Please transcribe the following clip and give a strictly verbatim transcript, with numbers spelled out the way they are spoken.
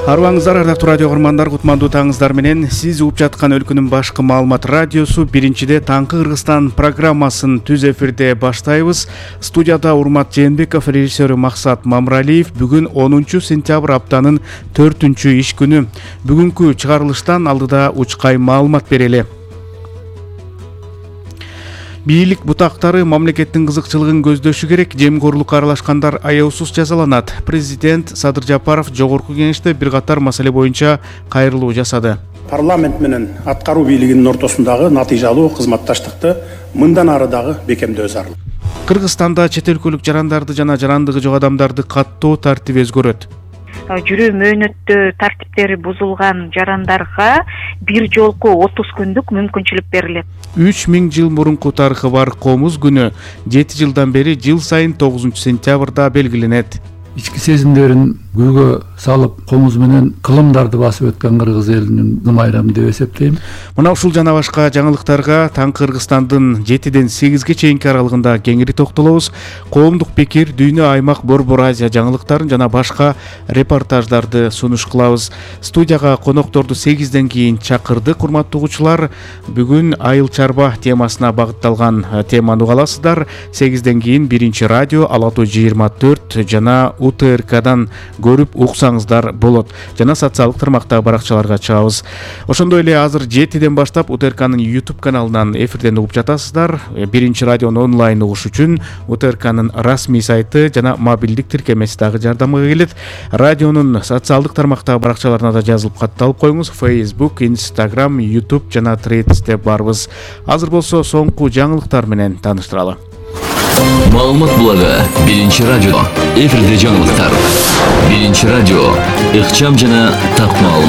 Арбаңыздар, ардактуу радио көрөрмандар, кутмандуу таңыңыздар менен сиз угуп жаткан өлкөнүн башкы маалымат радиосу биринчиде Таңкы Кыргызстан программасын түз эфирде баштайбыз. Студияда Урмат Жээнбеков, режиссеру Максат Мамралиев. Бүгүн онунчу сентябрь аптанын төртүнчү иш күнү. Бүгүнкү чыгарылыштан алдыда учкай маалымат берели. Бийлик бутактары мамлекеттин кызыкчылыгын көздөшү керек, жемкорлукка аралашкандар аяусуз жазаланат. Президент Садыр Жапаров жогорку кеңеште бир катар маселе боюнча кайрылуу жасады. Парламент менен аткаруу бийлигинин ортосундагы натыйжалуу кызматташтыкты мындан ары дагы бекемдөө зарыл. Кыргызстанда чет өлкөлүк жарандарды жана жарандыгы жок адамдарды каттоо тартиби өзгөрөт. Жүрүү мөөнөттө тартиптери бузулган жарандарга бир жолку отуз күндүк мүмкүнчүлүк берилет. үч миң жыл мурунку тарыхы бар Комуз күнү жети жылдан бери жыл сайын тогузунчу сентябрда белгиленет. Ички сезимдерин күйгө салып, комуз менен кылымдарды басып өткөн кыргыз элинин майрамы деп эсептейм. Мына ушул жана башка жаңылыктарга Таңкы Кыргызстандын жетиден сегизге чейинки аралыгында кеңири токтолобуз. Коомдук пикир, дүйнө, аймак, Борбор Азия жаңылыктарын жана башка репортаждарды сунуш кылабыз. Студияга конокторду сегизден кийин чакырдык, урматтуу угуучулар. Бүгүн айыл чарба темасына багытталган теманы угаласыздар. сегизден кийин биринчи радио Ала тоо жыйырма төрт жана У Т Р Кдан көрүп уксаңыздар болот. Жана социалдык тармактагы баракчаларга чыгабыз. Ошондой эле азыр жетиден баштап У Т Р Кнын YouTube каналынан эфирден угуп жатасыздар. Биринчи радиону онлайн угуш үчүн У Т Р Кнын расмий сайты жана мобилдик тиркемеси дагы жардамга келет. Радионун социалдык тармактагы баракчаларына да жазылып катталып коюңуз. Facebook, Instagram, YouTube жана Threads'те барбыз. Азыр болсо соңку жаңылыктар менен тааныштыралы. Маалымат блогы биринчи радио. Эфирде жаңылыктар. Биринчи радио. Ыкчам жана так маалымат.